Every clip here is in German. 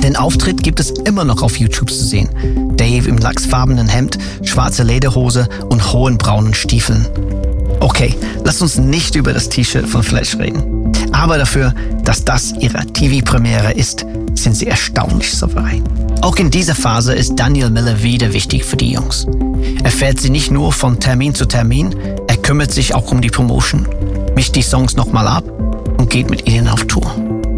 Den Auftritt gibt es immer noch auf YouTube zu sehen. Dave im lachsfarbenen Hemd, schwarze Lederhose und hohen braunen Stiefeln. Okay, lasst uns nicht über das T-Shirt von Flash reden. Aber dafür, dass das ihre TV-Premiere ist, sind sie erstaunlich souverän. Auch in dieser Phase ist Daniel Miller wieder wichtig für die Jungs. Er fährt sie nicht nur von Termin zu Termin, er kümmert sich auch um die Promotion, mischt die Songs nochmal ab und geht mit ihnen auf Tour.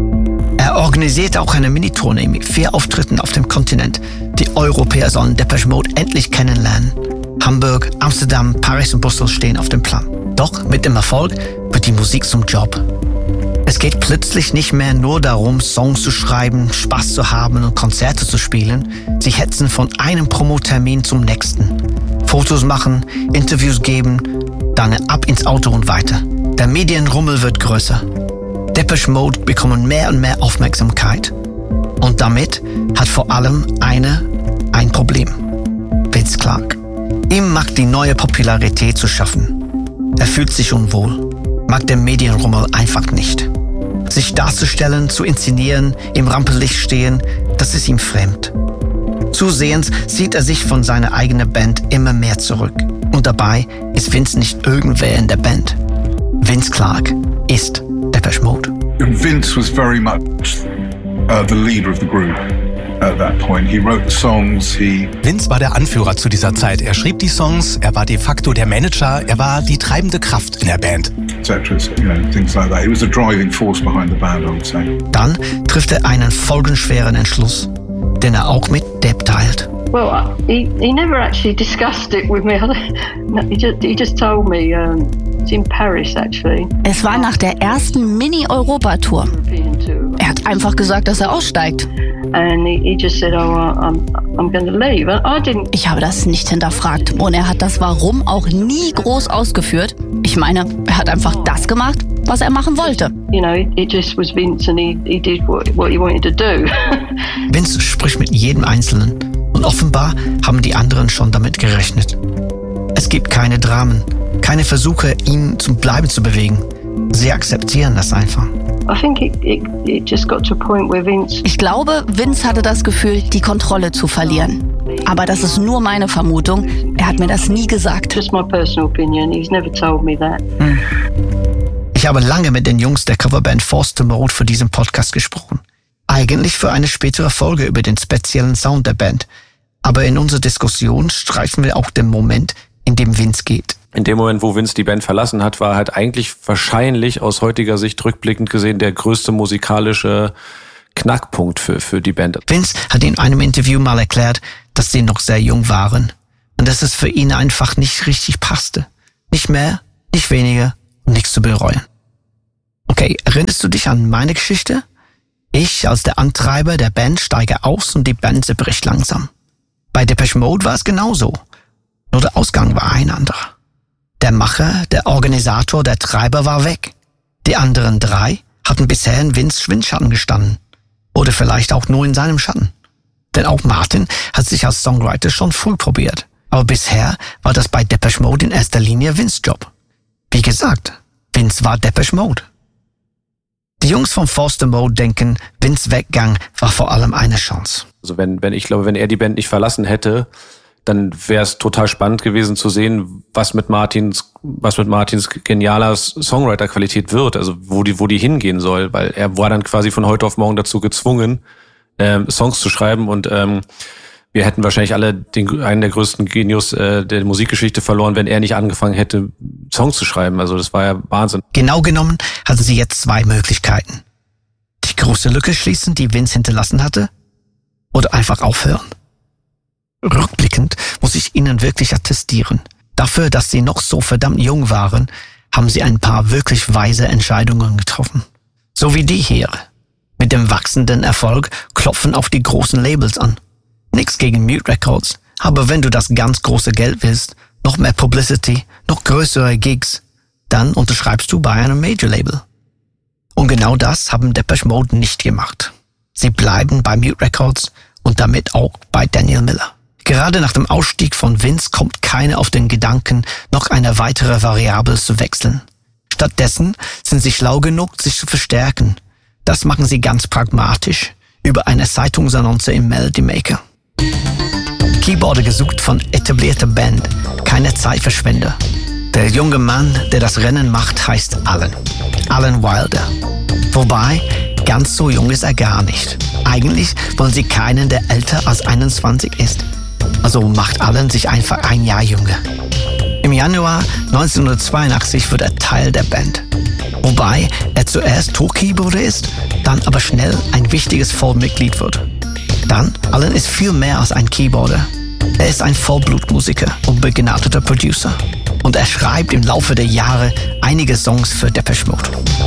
Er organisiert auch eine Mini-Tournee mit 4 Auftritten auf dem Kontinent. Die Europäer sollen Depeche Mode endlich kennenlernen. Hamburg, Amsterdam, Paris und Brüssel stehen auf dem Plan. Doch mit dem Erfolg wird die Musik zum Job. Es geht plötzlich nicht mehr nur darum, Songs zu schreiben, Spaß zu haben und Konzerte zu spielen. Sie hetzen von einem Promotermin zum nächsten. Fotos machen, Interviews geben, dann ab ins Auto und weiter. Der Medienrummel wird größer. Depeche Mode bekommen mehr und mehr Aufmerksamkeit. Und damit hat vor allem ein Problem. Vince Clarke. Ihm macht die neue Popularität zu schaffen. Er fühlt sich unwohl, mag den Medienrummel einfach nicht. Sich darzustellen, zu inszenieren, im Rampenlicht stehen, das ist ihm fremd. Zusehends zieht er sich von seiner eigenen Band immer mehr zurück. Und dabei ist Vince nicht irgendwer in der Band. Vince Clarke ist Depeche Mode. Vince was very much the leader of the group. At that point. He wrote the songs, Vince war der Anführer zu dieser Zeit. Er schrieb die Songs, er war de facto der Manager, er war die treibende Kraft in der Band. Things like that. He was the driving force behind the band, I would say. Dann trifft er einen folgenschweren Entschluss, den er auch mit Deb teilt. Well, he never actually discussed it with me. He just told me it's in Paris actually. Es war nach der ersten Mini-Europa-Tour. Er hat einfach gesagt, dass er aussteigt. And he just said, I'm going to leave. Ich habe das nicht hinterfragt und er hat das Warum auch nie groß ausgeführt. Ich meine, er hat einfach das gemacht, was er machen wollte. It just was Vince and he did what he wanted to do. Vince spricht mit jedem Einzelnen und offenbar haben die anderen schon damit gerechnet. Es gibt keine Dramen, keine Versuche, ihn zum Bleiben zu bewegen. Sie akzeptieren das einfach. Ich glaube, Vince hatte das Gefühl, die Kontrolle zu verlieren. Aber das ist nur meine Vermutung. Er hat mir das nie gesagt. Just my personal opinion. He's never told me that. Ich habe lange mit den Jungs der Coverband Foster Mode für diesen Podcast gesprochen. Eigentlich für eine spätere Folge über den speziellen Sound der Band. Aber in unserer Diskussion streifen wir auch den Moment, in dem Vince geht. In dem Moment, wo Vince die Band verlassen hat, war halt eigentlich wahrscheinlich aus heutiger Sicht rückblickend gesehen der größte musikalische Knackpunkt für die Band. Vince hat in einem Interview mal erklärt, dass sie noch sehr jung waren und dass es für ihn einfach nicht richtig passte. Nicht mehr, nicht weniger und nichts zu bereuen. Okay, erinnerst du dich an meine Geschichte? Ich als der Antreiber der Band steige aus und die Band zerbricht langsam. Bei Depeche Mode war es genauso. Nur der Ausgang war ein anderer. Der Macher, der Organisator, der Treiber war weg. Die anderen 3 hatten bisher in Vince Windschatten gestanden. Oder vielleicht auch nur in seinem Schatten. Denn auch Martin hat sich als Songwriter schon früh probiert. Aber bisher war das bei Depeche Mode in erster Linie Vince Job. Wie gesagt, Vince war Depeche Mode. Die Jungs von Foster Mode denken, Vince Weggang war vor allem eine Chance. Also wenn er die Band nicht verlassen hätte, dann wäre es total spannend gewesen zu sehen, was mit Martins genialer Songwriter-Qualität wird, also wo die hingehen soll, weil er war dann quasi von heute auf morgen dazu gezwungen, Songs zu schreiben und wir hätten wahrscheinlich alle einen der größten Genius der Musikgeschichte verloren, wenn er nicht angefangen hätte, Songs zu schreiben. Also das war ja Wahnsinn. Genau genommen hatten sie jetzt 2 Möglichkeiten. Die große Lücke schließen, die Vince hinterlassen hatte, oder einfach aufhören. Rückblickend muss ich ihnen wirklich attestieren. Dafür, dass sie noch so verdammt jung waren, haben sie ein paar wirklich weise Entscheidungen getroffen. So wie die hier. Mit dem wachsenden Erfolg klopfen auf die großen Labels an. Nix gegen Mute Records, aber wenn du das ganz große Geld willst, noch mehr Publicity, noch größere Gigs, dann unterschreibst du bei einem Major-Label. Und genau das haben Depeche Mode nicht gemacht. Sie bleiben bei Mute Records und damit auch bei Daniel Miller. Gerade nach dem Ausstieg von Vince kommt keiner auf den Gedanken, noch eine weitere Variable zu wechseln. Stattdessen sind sie schlau genug, sich zu verstärken. Das machen sie ganz pragmatisch, über eine Zeitungsannonce im Melody Maker. Keyboarder gesucht von etablierter Band, keine Zeitverschwender. Der junge Mann, der das Rennen macht, heißt Alan Wilder. Wobei, ganz so jung ist er gar nicht. Eigentlich wollen sie keinen, der älter als 21 ist. Also macht Alan sich einfach ein Jahr jünger. Im Januar 1982 wird er Teil der Band. Wobei er zuerst Tour-Keyboarder ist, dann aber schnell ein wichtiges Vollmitglied wird. Dann, Alan ist viel mehr als ein Keyboarder. Er ist ein Vollblutmusiker und begnadeter Producer. Und er schreibt im Laufe der Jahre einige Songs für Depeche Mode.